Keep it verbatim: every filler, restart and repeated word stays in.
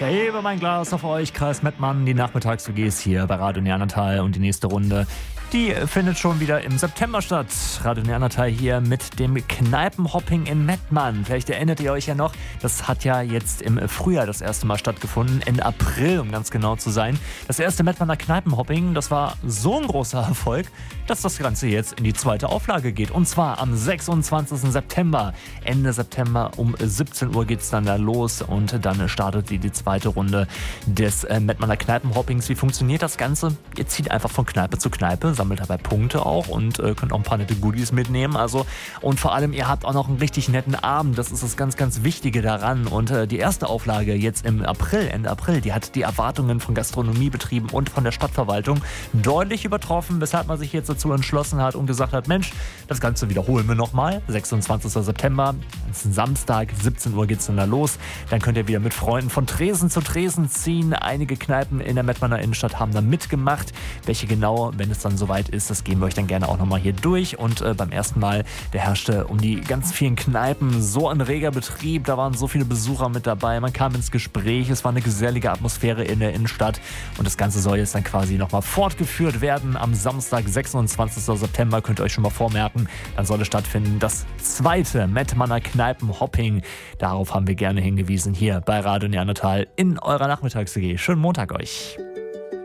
Ich erhebe mein Glas auf euch, Kreis Mettmann, die Nachmittags-W Gs hier bei Radio Neandertal und die nächste Runde, die findet schon wieder im September statt. Radio Neandertal hier mit dem Kneipenhopping in Mettmann. Vielleicht erinnert ihr euch ja noch, das hat ja jetzt im Frühjahr das erste Mal stattgefunden, Ende April, um ganz genau zu sein. Das erste Mettmanner Kneipenhopping, das war so ein großer Erfolg, dass das Ganze jetzt in die zweite Auflage geht. Und zwar am sechsundzwanzigsten September. Ende September um siebzehn Uhr geht es dann da los und dann startet die, die zweite Runde des äh, Mettmanner Kneipenhoppings. Wie funktioniert das Ganze? Ihr zieht einfach von Kneipe zu Kneipe, sammelt dabei Punkte auch und äh, könnt auch ein paar nette Goodies mitnehmen. Also, und vor allem, ihr habt auch noch einen richtig netten Abend. Das ist das ganz, ganz Wichtige daran. Und äh, die erste Auflage jetzt im April, Ende April, die hat die Erwartungen von Gastronomiebetrieben und von der Stadtverwaltung deutlich übertroffen, weshalb man sich jetzt dazu entschlossen hat und gesagt hat, Mensch, das Ganze wiederholen wir nochmal. sechsundzwanzigsten September, das ist ein Samstag, siebzehn Uhr geht es dann da los. Dann könnt ihr wieder mit Freunden von Tresen zu Tresen ziehen. Einige Kneipen in der Mettmanner Innenstadt haben da mitgemacht. Welche genau, wenn es dann soweit ist, das gehen wir euch dann gerne auch nochmal hier durch. Und äh, beim ersten Mal, da herrschte um die ganz vielen Kneipen so ein reger Betrieb. Da waren so viele Besucher mit dabei. Man kam ins Gespräch. Es war eine gesellige Atmosphäre in der Innenstadt. Und das Ganze soll jetzt dann quasi nochmal fortgeführt werden. Am Samstag, sechsundzwanzigsten September, könnt ihr euch schon mal vormerken, dann soll es stattfinden. Das zweite Mettmanner Kneipenhopping. Darauf haben wir gerne hingewiesen hier bei Radio Neandertal in eurer Nachmittags-W G. Schönen Montag euch.